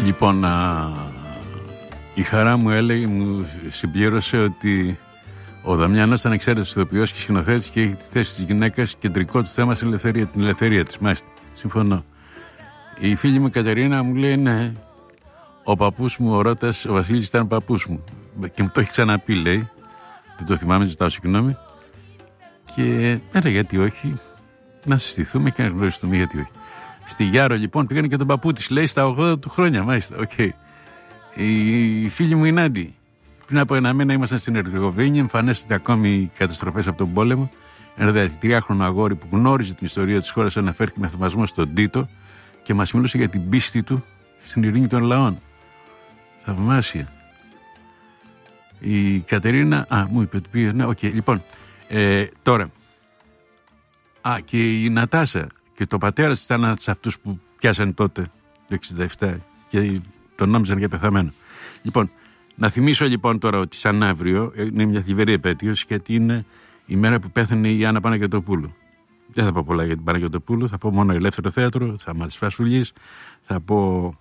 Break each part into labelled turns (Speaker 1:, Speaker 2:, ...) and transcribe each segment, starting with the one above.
Speaker 1: Λοιπόν, η χαρά μου μου συμπλήρωσε ότι ο Δαμιανός ήταν εξαίρετος ηθοποιός και σκηνοθέτης και έχει τη θέση της γυναίκας κεντρικό του θέμα στην ελευθερία, την ελευθερία της. Μάλιστα, συμφωνώ. Η φίλη μου Κατερίνα μου λέει ναι, ο παππούς μου, ο Ρώτας, ο Βασίλης ήταν παππούς μου. Και μου το έχει ξαναπεί, λέει. Δεν το θυμάμαι, ζητάω συγγνώμη. Και γιατί όχι, να συστηθούμε και να γνωριστούμε, γιατί όχι. Στη Γιάρο λοιπόν πήγανε και τον παππού της, λέει, στα 80 του χρόνια, μάλιστα. Okay. Η φίλη μου η Νάντι, πριν από ένα μήνα ήμασταν στην Ερζεγοβίνη, εμφανίστηκαν ακόμη οι καταστροφές από τον πόλεμο. Ένα 13χρονο αγόρι που γνώριζε την ιστορία της χώρας αναφέρθηκε με θαυμασμό στον Τίτο και μας μιλούσε για την πίστη του στην ειρήνη των λαών. Θαυμάσια. Η Κατερίνα, μου είπε ότι πήγε, ναι, λοιπόν, τώρα, και η Νατάσα και το πατέρα της ήταν σε αυτούς που πιάσαν τότε το 67 και τον νόμιζαν για πεθαμένο. Λοιπόν, να θυμίσω λοιπόν τώρα ότι σαν αύριο είναι μια θλιβερή επέτειος, γιατί είναι η μέρα που πέθανε η Άννα Παναγιωτοπούλου. Δεν θα πω πολλά για την Παναγιωτοπούλου, θα πω μόνο Ελεύθερο Θέατρο, θα μας Φασουλής, θα πω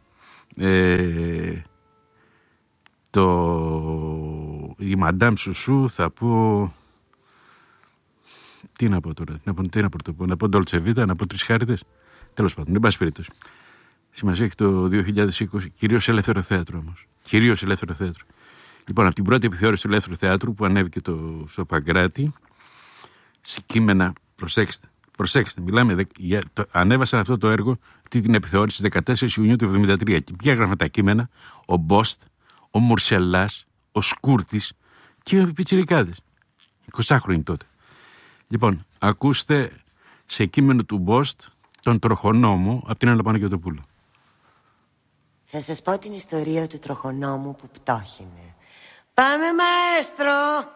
Speaker 1: η Μαντάμ Σουσού, θα πω... Τι να πω τώρα, να πω Ντόλτσε Βίτα, να πω Τρεις Χάριτες. Τέλος πάντων, εν πάση περιπτώσει. Σημασία έχει το 2020, κυρίως Ελεύθερο Θέατρο όμως. Κυρίως Ελεύθερο Θέατρο. Λοιπόν, από την πρώτη επιθεώρηση του Ελεύθερου Θεάτρου που ανέβηκε στο Παγκράτη, σε κείμενα, προσέξτε, μιλάμε, ανέβασαν αυτό το έργο, αυτή την επιθεώρηση, 14 Ιουνίου του 1973. Και ποια έγραφαν τα κείμενα? Ο Μπόστ, ο Μουρσελάς, ο Σκούρτης και οι πιτσιρικάδες. 20χρονοι τότε. Λοιπόν, ακούστε σε κείμενο του Μπόστ τον τροχονόμο από την Άννα Παναγιωτοπούλου.
Speaker 2: Θα σας πω την ιστορία του τροχονόμου που πτώχινε. Πάμε, μαέστρο!